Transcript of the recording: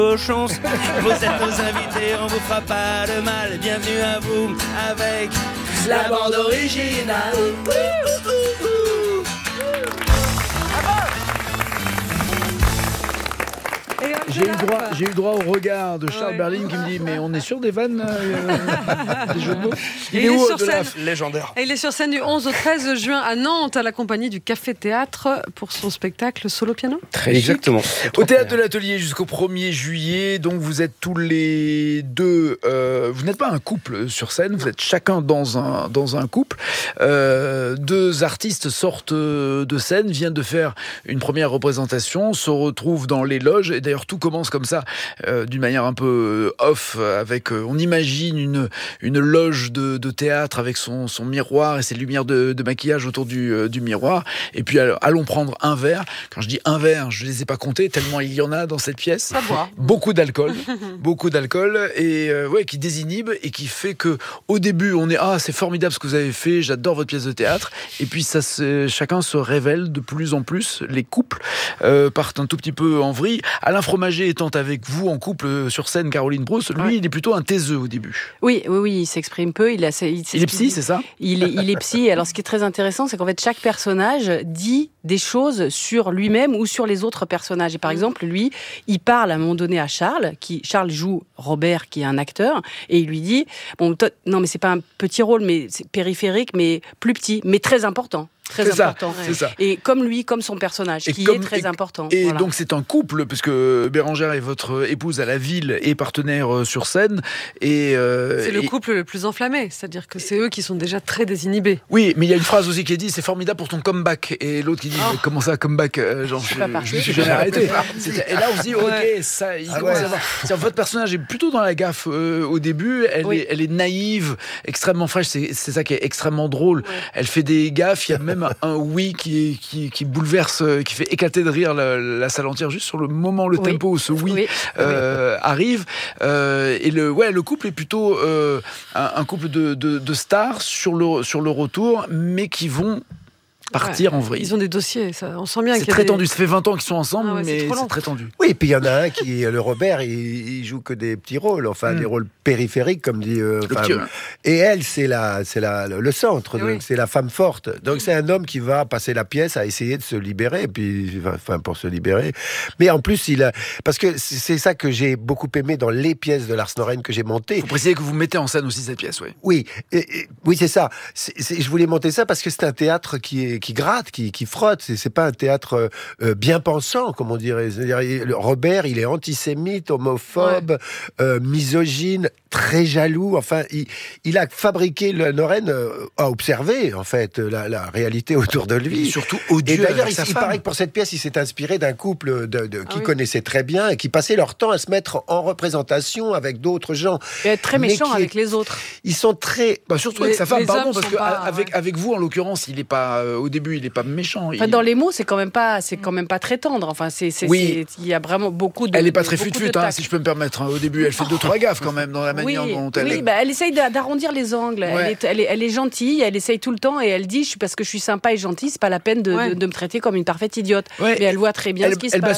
chance. Vous êtes nos invités, on vous fera pas de mal. Bienvenue à vous avec la bande originale. J'ai eu droit au regard de Charles Berling qui me dit mais on est sûr des vannes, des jeux de mots. Il est où de la légendaire. Et il est sur scène du 11 au 13 juin à Nantes à la compagnie du Café Théâtre pour son spectacle Solo Piano. Très Exactement. Au Théâtre de l'Atelier jusqu'au 1er juillet, donc vous êtes tous les deux, vous n'êtes pas un couple sur scène, vous êtes chacun dans un couple. Deux artistes sortent de scène, viennent de faire une première représentation, se retrouvent dans les loges, et d'ailleurs tout commence comme ça, d'une manière un peu off, avec, on imagine une loge de théâtre avec son miroir et ses lumières de maquillage autour du miroir, et puis allons prendre un verre. Quand je dis un verre, je les ai pas comptés tellement il y en a dans cette pièce. Ça boit. Beaucoup d'alcool, et qui désinhibe et qui fait que au début on est c'est formidable ce que vous avez fait, j'adore votre pièce de théâtre, et puis chacun se révèle de plus en plus, les couples partent un tout petit peu en vrille. Alain Fromager étant avec vous en couple sur scène, Caroline Brousse, lui il est plutôt un taiseux au début. Oui, il s'exprime peu. Il est psy, c'est ça ? Il est psy. Alors, ce qui est très intéressant, c'est qu'en fait, chaque personnage dit des choses sur lui-même ou sur les autres personnages. Et par exemple, lui, il parle à un moment donné à Charles. Charles joue Robert, qui est un acteur, et il lui dit non, mais c'est pas un petit rôle, mais c'est périphérique, mais plus petit, mais très important. Très important. C'est ça. Et comme lui, comme son personnage, qui est très important. Et voilà. donc c'est un couple, puisque Bérangère est votre épouse à la ville et partenaire sur scène. C'est le couple le plus enflammé, c'est-à-dire que c'est eux qui sont déjà très désinhibés. Oui, mais il y a une phrase aussi qui est dit, c'est formidable pour ton comeback. Et l'autre qui dit, mais comment ça, comeback, je me suis jamais arrêté. Et là on se dit, ok, ça, il commence à voir. Votre personnage est plutôt dans la gaffe au début, elle est naïve, extrêmement fraîche, c'est ça qui est extrêmement drôle. Ouais. Elle fait des gaffes, il y a même un oui qui bouleverse, qui fait éclater de rire la salle entière juste sur le moment, le tempo où ce oui arrive. Et le couple est plutôt un couple de stars sur le retour, mais qui vont partir en vrille. Ils ont des dossiers, ça, on sent bien c'est très tendu. Ça fait 20 ans qu'ils sont ensemble, mais c'est très tendu. Oui, et puis il y en a un qui, le Robert, il joue que des petits rôles, des rôles périphériques, comme dit. Et elle, c'est le centre, donc c'est la femme forte. Donc c'est un homme qui va passer la pièce à essayer de se libérer, pour se libérer. Mais en plus, parce que c'est ça que j'ai beaucoup aimé dans les pièces de Lars Norén que j'ai montées. Vous précisez que vous mettez en scène aussi cette pièce, oui. Oui, c'est ça. Je voulais monter ça parce que c'est un théâtre qui gratte, qui frotte. C'est pas un théâtre bien pensant, comme on dirait. C'est-à-dire, Robert, il est antisémite, homophobe, misogyne, très jaloux. Enfin, il a fabriqué Norén à observer, en fait, la réalité autour de lui. Et surtout odieux. Et d'ailleurs, il paraît que pour cette pièce, il s'est inspiré d'un couple qui connaissait très bien et qui passait leur temps à se mettre en représentation avec d'autres gens. Et être très méchant avec les autres. Ils sont très... surtout avec sa femme, pardon, parce qu'avec vous, en l'occurrence, il est pas... au début, il n'est pas méchant. Dans les mots, c'est quand même pas très tendre. Enfin, il y a vraiment beaucoup de. Elle n'est pas très fut-fut, si je peux me permettre. Au début, elle fait 2-3 gaffes quand même dans la manière dont elle. Oui, elle essaye d'arrondir les angles. Ouais. Elle est gentille, elle essaye tout le temps et elle dit parce que je suis sympa et gentille, c'est pas la peine de me traiter comme une parfaite idiote. Ouais. Mais elle voit très bien ce qui se passe.